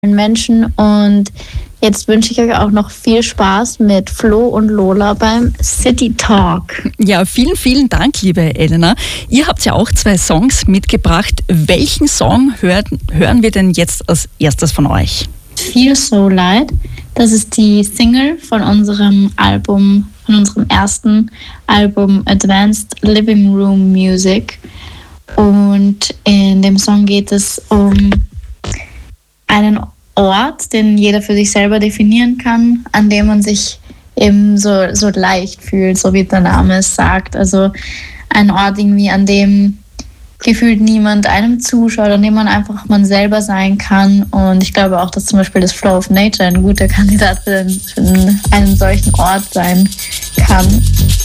Menschen. Und jetzt wünsche ich euch auch noch viel Spaß mit Flo und Lola beim City Talk. Ja, vielen, vielen Dank, liebe Elena. Ihr habt ja auch 2 Songs mitgebracht. Welchen Song hören wir denn jetzt als erstes von euch? Feel So Light. Das ist die Single von unserem Album, von unserem ersten Album Advanced Living Room Music. Und in dem Song geht es um einen Ort, den jeder für sich selber definieren kann, an dem man sich eben so leicht fühlt, so wie der Name es sagt. Also ein Ort irgendwie, an dem gefühlt niemand einem zuschaut, an dem man einfach man selber sein kann. Und ich glaube auch, dass zum Beispiel das Flow of Nature ein guter Kandidat für einen solchen Ort sein kann.